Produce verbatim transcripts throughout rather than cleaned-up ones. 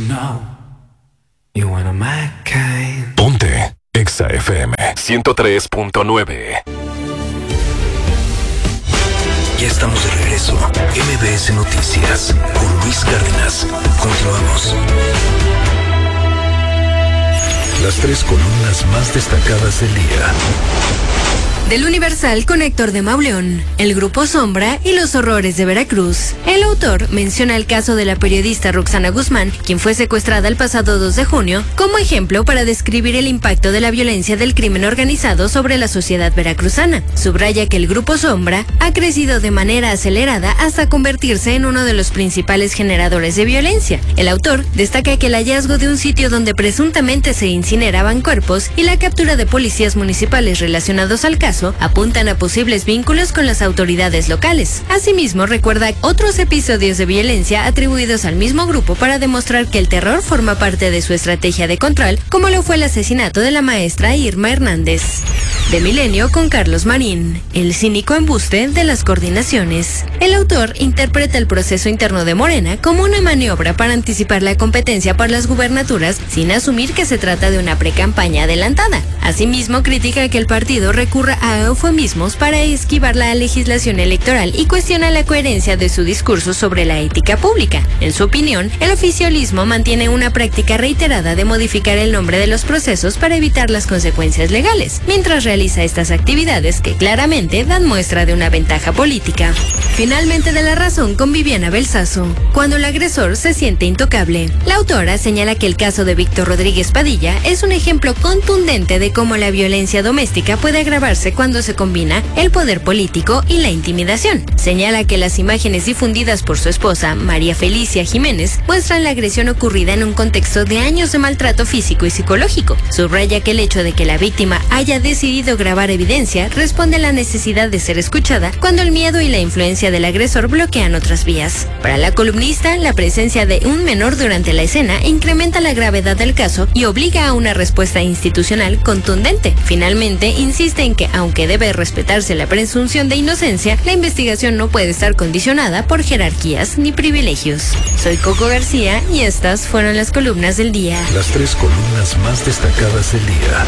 know you wanna my kind. Ponte Exa F M ciento tres punto nueve. Ya estamos de regreso. M B S Noticias con Luis Cárdenas. Continuamos. Las tres columnas más destacadas del día. Del Universal con Héctor de Mauleón, el Grupo Sombra y los horrores de Veracruz. El autor menciona el caso de la periodista Roxana Guzmán, quien fue secuestrada el pasado dos de junio, como ejemplo para describir el impacto de la violencia del crimen organizado sobre la sociedad veracruzana. Subraya que el Grupo Sombra ha crecido de manera acelerada hasta convertirse en uno de los principales generadores de violencia. El autor destaca que el hallazgo de un sitio donde presuntamente se incineraban cuerpos y la captura de policías municipales relacionados al caso apuntan a posibles vínculos con las autoridades locales. Asimismo, recuerda otros episodios de violencia atribuidos al mismo grupo para demostrar que el terror forma parte de su estrategia de control, como lo fue el asesinato de la maestra Irma Hernández. De Milenio con Carlos Marín, el cínico embuste de las coordinaciones. El autor interpreta el proceso interno de Morena como una maniobra para anticipar la competencia por las gubernaturas sin asumir que se trata de una precampaña adelantada. Asimismo, critica que el partido recurra a eufemismos para esquivar la legislación electoral y cuestiona la coherencia de su discurso sobre la ética pública. En su opinión, el oficialismo mantiene una práctica reiterada de modificar el nombre de los procesos para evitar las consecuencias legales, mientras realiza estas actividades que claramente dan muestra de una ventaja política. Finalmente, de La Razón con Viviana Belsazo, cuando el agresor se siente intocable. La autora señala que el caso de Víctor Rodríguez Padilla es un ejemplo contundente de cómo la violencia doméstica puede agravarse cuando se combina el poder político y la intimidación. Señala que las imágenes difundidas por su esposa, María Felicia Jiménez, muestran la agresión ocurrida en un contexto de años de maltrato físico y psicológico. Subraya que el hecho de que la víctima haya decidido grabar evidencia responde a la necesidad de ser escuchada cuando el miedo y la influencia del agresor bloquean otras vías. Para la columnista, la presencia de un menor durante la escena incrementa la gravedad del caso y obliga a una respuesta institucional contundente. Finalmente, insiste en que, aunque debe respetarse la presunción de inocencia, la investigación no puede estar condicionada por jerarquías ni privilegios. Soy Coco García y estas fueron las columnas del día. Las tres columnas más destacadas del día.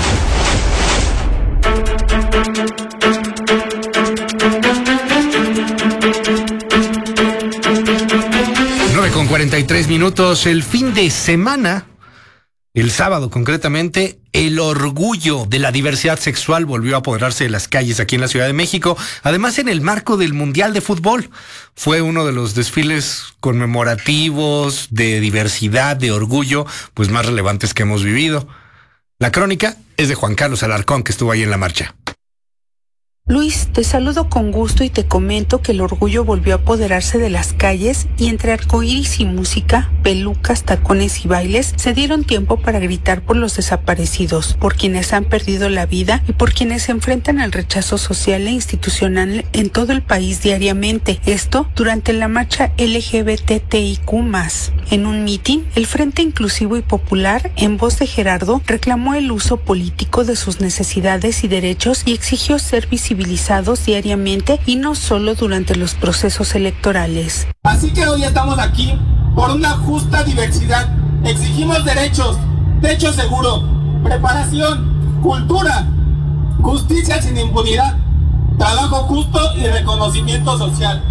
nueve con cuarenta y tres minutos, el fin de semana, el sábado concretamente, el orgullo de la diversidad sexual volvió a apoderarse de las calles aquí en la Ciudad de México, además en el marco del Mundial de Fútbol. Fue uno de los desfiles conmemorativos de diversidad, de orgullo, pues más relevantes que hemos vivido. La crónica es de Juan Carlos Alarcón, que estuvo ahí en la marcha. Luis, te saludo con gusto y te comento que el orgullo volvió a apoderarse de las calles y entre arcoíris y música, pelucas, tacones y bailes, se dieron tiempo para gritar por los desaparecidos, por quienes han perdido la vida y por quienes se enfrentan al rechazo social e institucional en todo el país diariamente. Esto durante la marcha L G B T T I Q más. En un mitin, el Frente Inclusivo y Popular, en voz de Gerardo, reclamó el uso político de sus necesidades y derechos y exigió ser visibilizados civilizados diariamente y no solo durante los procesos electorales. Así que hoy estamos aquí por una justa diversidad. Exigimos derechos, techo seguro, preparación, cultura, justicia sin impunidad, trabajo justo y reconocimiento social.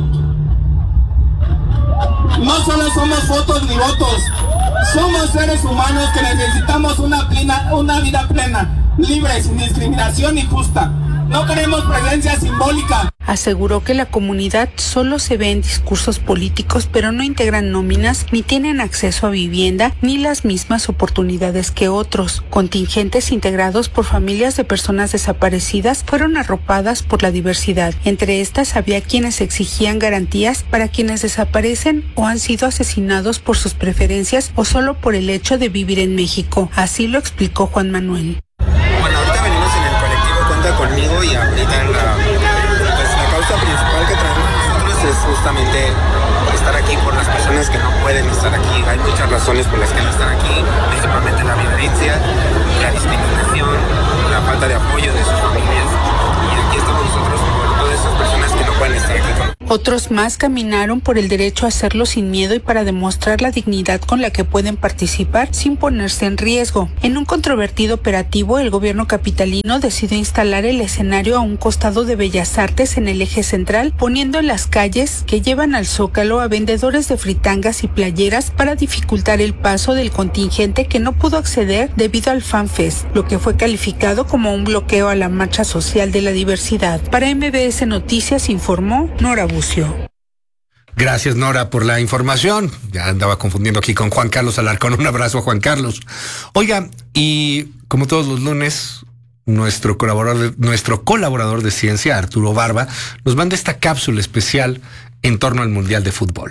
No solo somos fotos ni votos, somos seres humanos que necesitamos una plena, una vida plena, libre, sin discriminación y justa. No queremos presencia simbólica. Aseguró que la comunidad solo se ve en discursos políticos, pero no integran nóminas, ni tienen acceso a vivienda, ni las mismas oportunidades que otros. Contingentes integrados por familias de personas desaparecidas fueron arropadas por la diversidad. Entre estas había quienes exigían garantías para quienes desaparecen o han sido asesinados por sus preferencias o solo por el hecho de vivir en México. Así lo explicó Juan Manuel. Bueno, ahorita venimos en el colectivo Cuenta Conmigo y ahorita en la, pues, la causa principal que traemos nosotros es justamente estar aquí por las personas que no pueden estar aquí. Hay muchas razones por las que no están aquí, principalmente la violencia, la discriminación, la falta de apoyo de sus familias. Y aquí estamos nosotros por todas esas personas que no pueden estar aquí con nosotros. Otros más caminaron por el derecho a hacerlo sin miedo y para demostrar la dignidad con la que pueden participar sin ponerse en riesgo. En un controvertido operativo, el gobierno capitalino decidió instalar el escenario a un costado de Bellas Artes en el eje central, poniendo en las calles que llevan al Zócalo a vendedores de fritangas y playeras para dificultar el paso del contingente que no pudo acceder debido al FanFest, lo que fue calificado como un bloqueo a la marcha social de la diversidad. Para M B S Noticias informó Nora Bucio. Gracias, Nora, por la información. Ya andaba confundiendo aquí con Juan Carlos Alarcón. Un abrazo a Juan Carlos. Oiga, y como todos los lunes, nuestro colaborador, nuestro colaborador de ciencia, Arturo Barba, nos manda esta cápsula especial en torno al Mundial de Fútbol.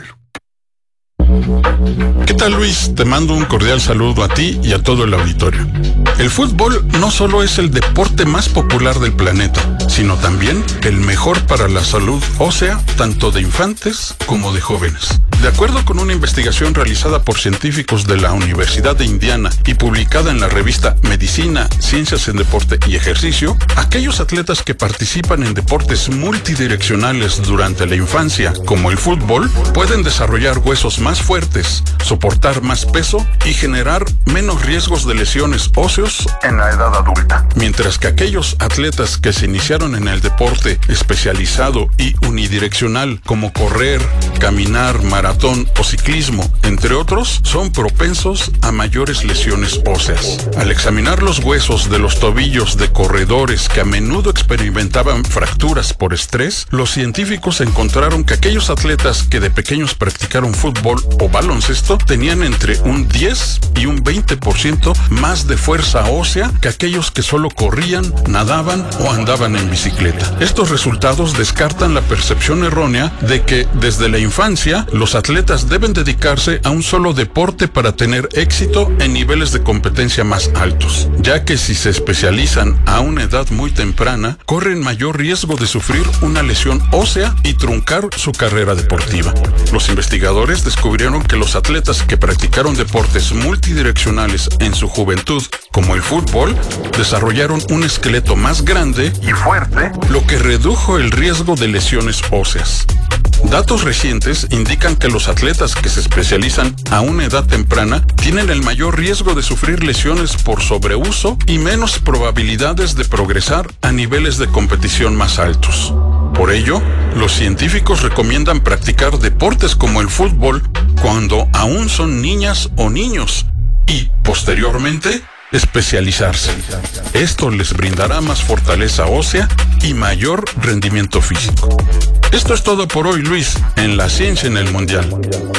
¿Qué tal, Luis? Te mando un cordial saludo a ti y a todo el auditorio. El fútbol no solo es el deporte más popular del planeta, sino también el mejor para la salud ósea, tanto de infantes como de jóvenes. De acuerdo con una investigación realizada por científicos de la Universidad de Indiana y publicada en la revista Medicina, Ciencias en Deporte y Ejercicio, aquellos atletas que participan en deportes multidireccionales durante la infancia, como el fútbol, pueden desarrollar huesos más fuertes, soportar más peso y generar menos riesgos de lesiones óseos en la edad adulta. Mientras que aquellos atletas que se iniciaron en el deporte especializado y unidireccional, como correr, caminar, maratón o ciclismo, entre otros, son propensos a mayores lesiones óseas. Al examinar los huesos de los tobillos de corredores que a menudo experimentaban fracturas por estrés, los científicos encontraron que aquellos atletas que de pequeños practicaron fútbol o baloncesto tenían entre un diez y un veinte por ciento más de fuerza ósea que aquellos que solo corrían, nadaban o andaban en bicicleta. Estos resultados descartan la percepción errónea de que desde la infancia los atletas deben dedicarse a un solo deporte para tener éxito en niveles de competencia más altos, ya que si se especializan a una edad muy temprana, corren mayor riesgo de sufrir una lesión ósea y truncar su carrera deportiva. Los investigadores descubrieron que los atletas que practicaron deportes multidireccionales en su juventud, como el fútbol, desarrollaron un esqueleto más grande y fuerte, lo que redujo el riesgo de lesiones óseas. Datos recientes indican que los atletas que se especializan a una edad temprana tienen el mayor riesgo de sufrir lesiones por sobreuso y menos probabilidades de progresar a niveles de competición más altos. Por ello, los científicos recomiendan practicar deportes como el fútbol cuando aún son niñas o niños y, posteriormente, especializarse. Esto les brindará más fortaleza ósea y mayor rendimiento físico. Esto es todo por hoy, Luis, en La Ciencia en el Mundial.